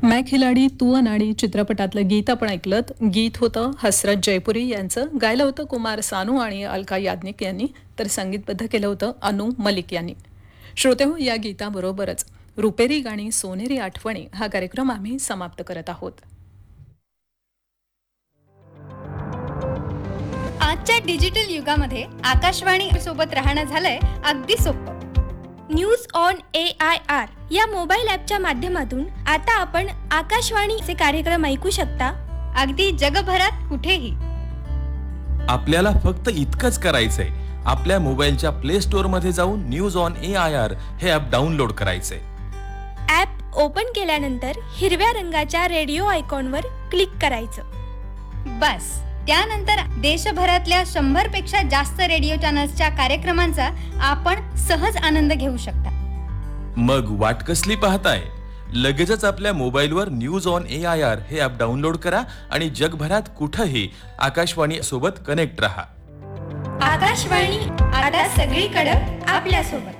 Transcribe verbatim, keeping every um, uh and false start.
मैं खिलाडी तू अनाडी चित्रपटातलं गीत आपण ऐकलत. गीत होतं हसरत जयपुरी यांचं. गायलं होतं कुमार सानू आणि अलका याज्ञिक यांनी, तर संगीतबद्ध केलं होतं अनु मलिक यांनी. श्रोतेहो, या गीताबरोबरच रुपेरी गाणी सोनेरी आठवणी हा कार्यक्रम आम्ही समाप्त करत आहोत. आजच्या डिजिटल युगामध्ये आकाशवाणी सोबत राहणं झालंय अगदी सोपं. News on A I R या मोबाईल ॲपच्या माध्यमातून आता आपण आकाशवाणीचे कार्यक्रम ऐकू शकता अगदी जगभरात कुठेही. आपल्याला फक्त इतकंच करायचंय, आपल्या मोबाईलच्या प्ले स्टोअर मध्ये जाऊन news on A I R हे ॲप डाउनलोड करायचंय. ॲप ओपन केल्यानंतर हिरव्या रंगाच्या रेडिओ आयकॉनवर क्लिक करायचं. बस त्यानंतर देशभरातल्या शंभर पेक्षा जास्त रेडिओ चॅनल्सच्या कार्यक्रमांचा आपण सहज आनंद घेऊ शकता. मग वाट कसली पाहताय? लगेचच आपल्या मोबाईलवर news on A I R हे ॲप डाउनलोड करा आणि जगभरात कुठेही आकाशवाणी सोबत कनेक्ट रहा. आकाशवाणी आता सगळीकडे आपल्या सोबत.